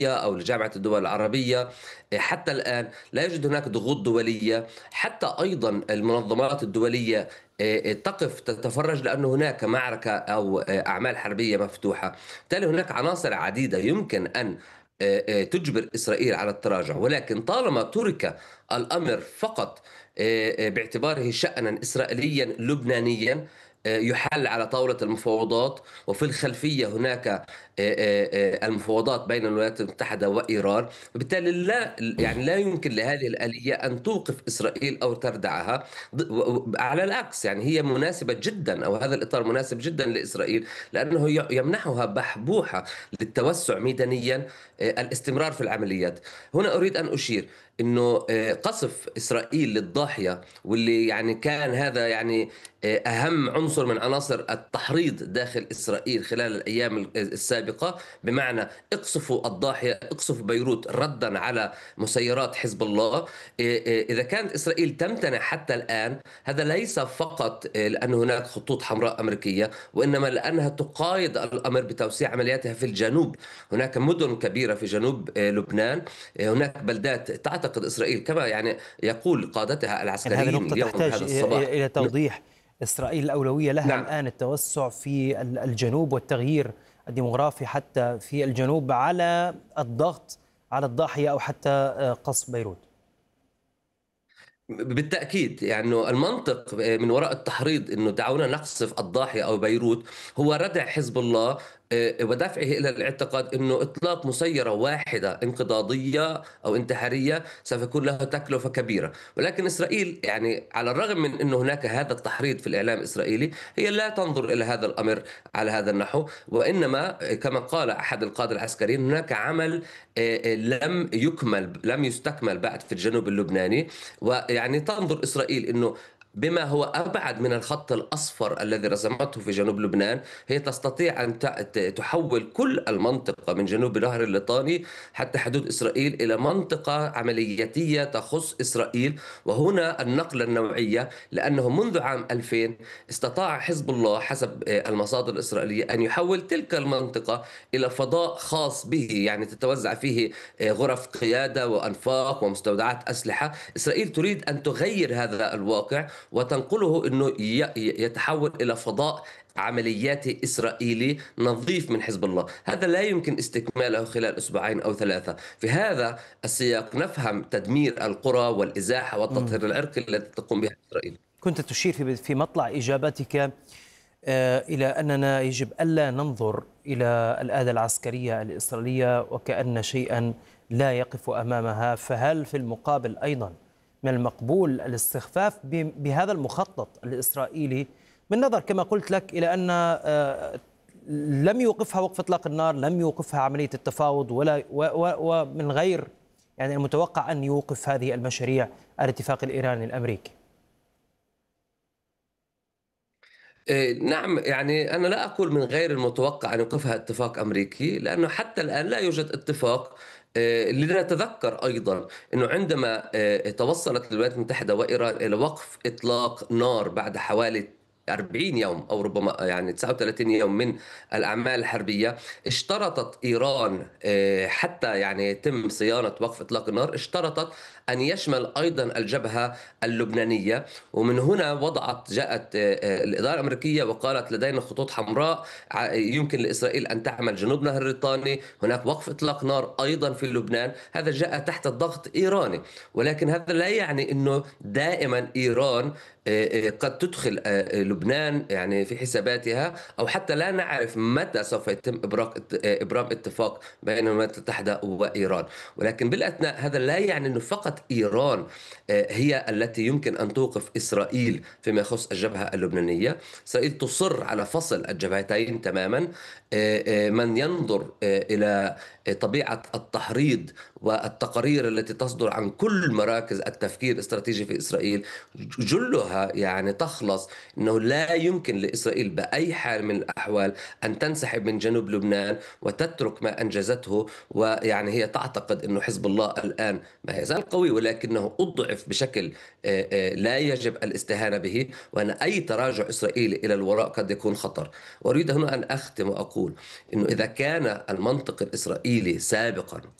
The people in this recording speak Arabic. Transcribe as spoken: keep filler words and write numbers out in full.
أو لجامعة الدول العربية. حتى الآن لا يوجد هناك ضغوط دولية، حتى أيضا المنظمات الدولية آه، تقف تتفرج لأن هناك معركة أو آه، أعمال حربية مفتوحة. بالتالي هناك عناصر عديدة يمكن أن آه، آه، تجبر إسرائيل على التراجع، ولكن طالما ترك الأمر فقط آه، آه، باعتباره شأنا إسرائيليا لبنانيا، آه، يحل على طاولة المفاوضات، وفي الخلفية هناك آه، آه، آه، المفاوضات بين الولايات المتحدة وإيران. وبالتالي لا يعني لا يمكن لهذه الآلية أن توقف إسرائيل أو تردعها. ض- و- و- على العكس، يعني هي مناسبة جدا، أو هذا الإطار مناسب جدا لإسرائيل، لأنه ي- يمنحها بحبوحة للتوسع ميدانيا، آه، الاستمرار في العمليات. هنا أريد أن أشير أنه آه، قصف إسرائيل للضاحية، واللي يعني كان هذا يعني آه، أهم عنصر من عناصر التحريض داخل إسرائيل خلال الأيام السابقة، بمعنى اقصفوا الضاحية، اقصفوا بيروت ردا على مسيرات حزب الله. آه، آه، إذا كانت إسرائيل تمتنع حتى الآن، هذا ليس فقط آه، لأن هناك خطوط حمراء أمريكية، وإنما لأنها تقايض الأمر بتوسيع عملياتها في الجنوب. هناك مدن كبيرة في جنوب آه، لبنان، آه، هناك بلدات تعتقد إسرائيل كما يعني يقول قادتها يعني هذه العسكريين نقطة اليوم تحتاج هذا إلى الصباح. إلى توضيح. إسرائيل الأولوية لها نعم. الآن التوسع في ال- الجنوب والتغيير الديمغرافي حتى في الجنوب على الضغط على الضاحية أو حتى آه، قصف بيروت. بالتأكيد، يعني إنه المنطق من وراء التحريض أنه دعونا نقصف الضاحية أو بيروت هو ردع حزب الله، آه، ودفعه إلى الاعتقاد أنه إطلاق مسيرة واحدة انقضاضية أو انتحارية سوف يكون له تكلفة كبيرة. ولكن إسرائيل يعني على الرغم من أنه هناك هذا التحريض في الإعلام الإسرائيلي، هي لا تنظر إلى هذا الأمر على هذا النحو، وإنما آه، كما قال أحد القادة العسكريين هناك عمل آه، آه، لم يكمل لم يستكمل بعد في الجنوب اللبناني. ويعني تنظر إسرائيل أنه بما هو أبعد من الخط الأصفر الذي رسمته في جنوب لبنان، هي تستطيع أن تحول كل المنطقة من جنوب نهر الليطاني حتى حدود إسرائيل إلى منطقة عملياتية تخص إسرائيل. وهنا النقلة النوعية، لأنه منذ عام ألفين استطاع حزب الله حسب المصادر الإسرائيلية أن يحول تلك المنطقة إلى فضاء خاص به، يعني تتوزع فيه غرف قيادة وأنفاق ومستودعات أسلحة. إسرائيل تريد أن تغير هذا الواقع وتنقله أنه يتحول إلى فضاء عملياتي إسرائيلي نظيف من حزب الله. هذا لا يمكن استكماله خلال أسبوعين أو ثلاثة. في هذا السياق نفهم تدمير القرى والإزاحة مم. والتطهير العرقي التي تقوم بها إسرائيل. كنت تشير في في مطلع إجابتك آه، إلى أننا يجب ألا ننظر إلى الآلة العسكرية الإسرائيلية وكأن شيئا لا يقف أمامها، فهل في المقابل أيضا من المقبول الاستخفاف ب- بهذا المخطط الإسرائيلي، بالنظر كما قلت لك إلى أن آه، لم يوقفها وقف إطلاق النار، لم يوقفها عملية التفاوض، ولا و- و- ومن غير يعني المتوقع أن يوقف هذه المشاريع الاتفاق الإيراني الأمريكي؟ إيه، نعم، يعني أنا لا أقول من غير المتوقع أن يوقفها اتفاق أمريكي، لأنه حتى الآن لا يوجد اتفاق. إيه، لنتذكر أيضا أنه عندما إيه، توصلت الولايات المتحدة وإيران إلى وقف إطلاق نار بعد حوالي أربعين يوم أو ربما يعني تسعة وثلاثين يوم من الأعمال الحربية، اشترطت إيران إيه، حتى يعني يتم صيانة وقف إطلاق النار، اشترطت أن يشمل أيضا الجبهة اللبنانية. ومن هنا وضعت جاءت آه، آه، الإدارة الأمريكية وقالت لدينا خطوط حمراء ع- يمكن لإسرائيل أن تعمل جنوب نهر الليطاني، هناك وقف إطلاق نار أيضا في لبنان. هذا جاء تحت الضغط إيراني، ولكن هذا لا يعني أنه دائما إيران آه، آه، قد تدخل آه، آه، لبنان يعني في حساباتها، أو حتى لا نعرف متى سوف يتم إبراق آه، إبرام اتفاق بين الولايات المتحدة وإيران. ولكن بالأثناء هذا لا يعني أنه فقط إيران آه، هي التي يمكن أن توقف إسرائيل فيما يخص الجبهة اللبنانية. إسرائيل تصر على فصل الجبهتين تماما. آه، آه، من ينظر آه، إلى آه، طبيعة التحريض والتقارير التي تصدر عن كل مراكز التفكير الاستراتيجي في إسرائيل، جلها أعداؤها يعني تخلص، أنه لا يمكن لإسرائيل بأي حال من الأحوال أن تنسحب من جنوب لبنان وتترك ما أنجزته. ويعني هي تعتقد أنه حزب الله الآن ما يزال قوي، ولكنه أضعف بشكل آه، آه، لا يجب الاستهانة به، وأن أي تراجع إسرائيلي إلى الوراء قد يكون خطر. أريد هنا أن أختم وأقول أنه إذا كان المنطق الإسرائيلي سابقا